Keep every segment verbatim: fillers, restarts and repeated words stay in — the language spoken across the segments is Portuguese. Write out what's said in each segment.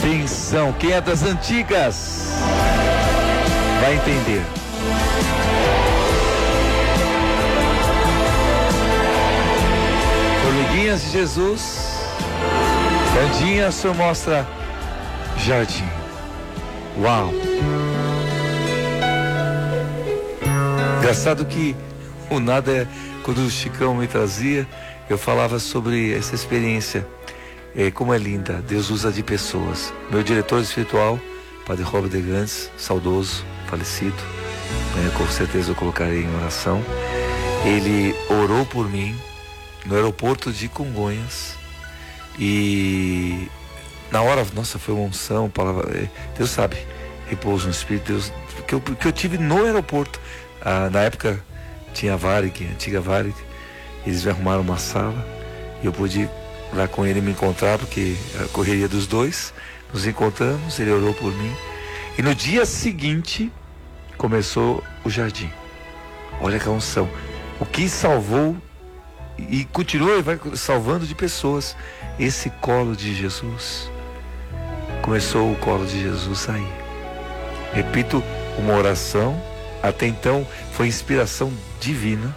Atenção, quem é das antigas vai entender. Formiguinhas de Jesus, Vandinha, o senhor mostra jardim. Uau! Engraçado que o nada é, quando o Chicão me trazia, eu falava sobre essa experiência. É, como é linda, Deus usa de pessoas. Meu diretor espiritual, Padre Robert de Grandes, saudoso, falecido, né, com certeza eu colocarei em oração. Ele orou por mim no aeroporto de Congonhas. E na hora, nossa, foi uma unção, palavra, Deus sabe, repouso no Espírito, Deus, que eu, que eu tive no aeroporto. Ah, na época tinha a Varig, a antiga Varig, eles me arrumaram uma sala e eu pude lá com ele me encontrar, porque a correria dos dois, nos encontramos, ele orou por mim. E no dia seguinte começou o jardim. Olha que unção, o que salvou e continua e vai salvando de pessoas, esse colo de Jesus. Começou o colo de Jesus a sair. Repito, uma oração, até então foi inspiração divina.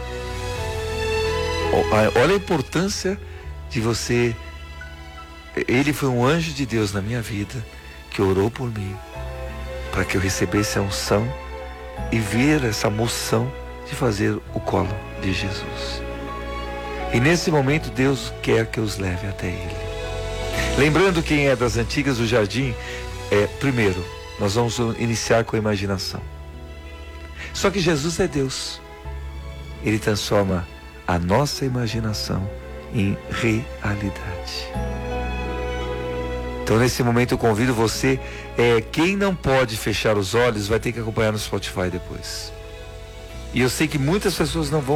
Olha a importância de você. Ele foi um anjo de Deus na minha vida, que orou por mim, para que eu recebesse a unção e ver essa moção de fazer o colo de Jesus. E nesse momento Deus quer que eu os leve até Ele. Lembrando, quem é das antigas do jardim, é, primeiro, nós vamos iniciar com a imaginação. Só que Jesus é Deus. Ele transforma a nossa imaginação em realidade. Então nesse momento eu convido você, é, quem não pode fechar os olhos vai ter que acompanhar no Spotify depois. E eu sei que muitas pessoas não vão